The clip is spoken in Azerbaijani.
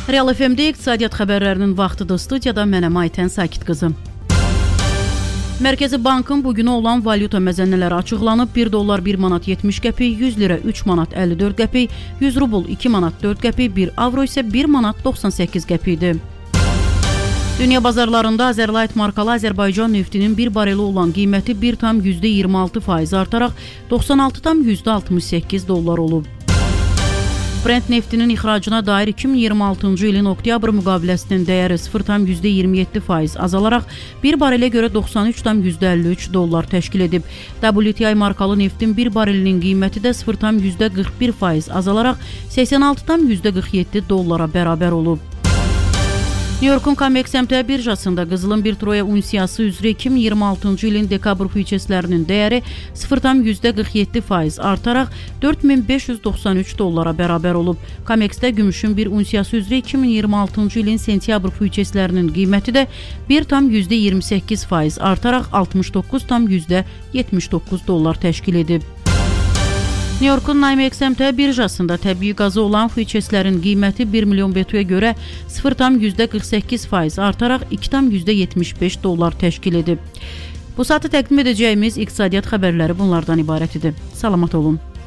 Real FM-də iqtisadiyyat xəbərlərinin vaxtıdır. Studiyada mənəm Aytən Sakit qızım. Mərkəzi Bankın bugünə olan valyuta məzənnələri açıqlanıb. 1 dollar 1 manat 70 qəpik, 100 lira 3 manat 54 qəpik, 100 rubl 2 manat 4 qəpik, 1 avro isə 1 manat 98 qəpikdir. Dünya bazarlarında Azerlight markalı Azərbaycan neftinin bir bareli olan qiyməti 1,26% artaraq 96,68 dollar olub. Brent neftinin ixracına dair 2026-cı ilin oktyabr müqaviləsinin dəyəri 0,27% azalaraq bir barelə görə 93,53 dollar təşkil edib. WTI markalı neftin bir barelinin qiyməti də 0,41% azalaraq 86,47 dollara bərabər olub. New York'un Comex əmtia birjasında qızılın 1 troya unsiyası üzrə 2026-cı ilin dekabr füyçeslərinin dəyəri 0,47% artaraq 4593 dollara bərabər olub. Comexdə gümüşün 1 unsiyası üzrə 2026-cı ilin sentyabr füyçeslərinin qiyməti də 1,28% artaraq 69,79 dollar təşkil edib. New York'un Nymex əmtia birjasında təbii qazı olan füyçeslərin qiyməti 1 milyon BTU-ya görə 0,48% artaraq 2,75 dollar təşkil edib. Bu saatı təqdim edəcəyimiz iqtisadiyyat xəbərləri bunlardan ibarət idi. Salamat olun.